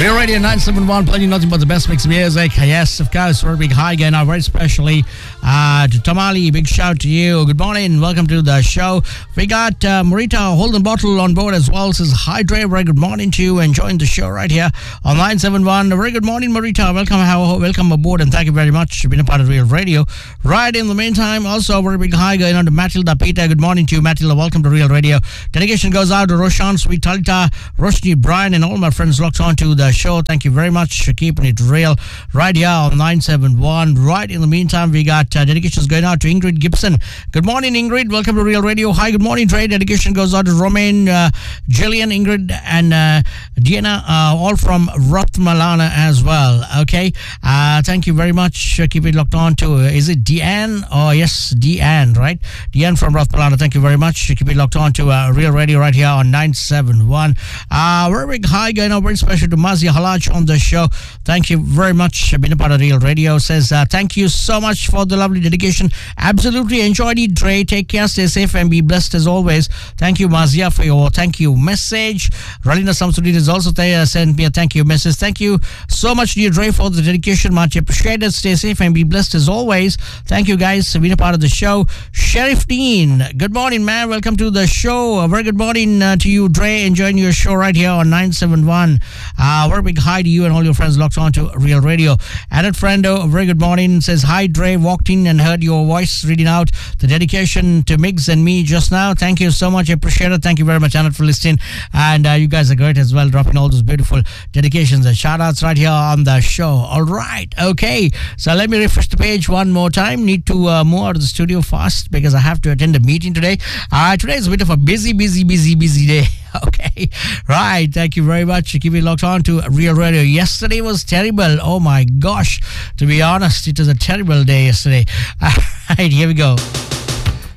Real Radio 971, playing nothing but the best mix of music. Yes, of course, we're a big hi again now, very especially to Tamale. Big shout to you. Good morning, welcome to the show. We got Marita Holden Bottle on board as well. Says hi, Dre. Very good morning to you. Enjoying the show right here on 971. Very good morning, Marita. Welcome aboard, and thank you very much for being a part of Real Radio. Right in the meantime, also a very big hi going on to Matilda Peter. Good morning to you, Matilda. Welcome to Real Radio. Dedication goes out to Roshan, Sweet Talita, Roshni, Brian, and all my friends locked on to the show. Thank you very much for keeping it real right here on 971. Right in the meantime, we got dedications going out to Ingrid Gibson. Good morning, Ingrid. Welcome to Real Radio. Hi, good morning, Trey. Dedication goes out to Romain, Jillian, Ingrid, and Deanna, all from Rathmalana as well. Okay. Thank you very much. Keep it locked on to, is it Deanne? Oh, yes, Deanne, right? Deanne from Rathmalana. Thank you very much. Keep it locked on to Real Radio right here on 971. Very big hi going out, very special to Mazia Halaj on the show. Thank you very much for being a part of Real Radio. Says thank you so much for the lovely dedication. Absolutely enjoyed it, Dre. Take care, stay safe, and be blessed as always. Thank you, Mazia, for your thank you message. Ralina Samsudin is also there. Sent me a thank you message. Thank you so much, dear Dre, for the dedication. Much appreciated. Stay safe and be blessed as always. Thank you, guys, for being a part of the show. Sheriff Dean, good morning, man. Welcome to the show. A very good morning to you, Dre. Enjoying your show right here on 971. Very big hi to you and all your friends locked on to Real Radio. Added Friendo, a very good morning. Says hi, Dre. Walked in and heard your voice reading out the dedication to Miggs and me just now. Thank you so much. I appreciate it. Thank you very much, Annette, for listening. And you guys are great as well, dropping all those beautiful dedications and shout outs right here on the show. All right. Okay. So let me refresh the page one more time. Need to move out of the studio fast because I have to attend a meeting today. Today is a bit of a busy day. Okay. Right. Thank you very much. Keep it locked on to Real Radio. Yesterday was terrible. Oh my gosh. To be honest, it was a terrible day yesterday. All right. Here we go.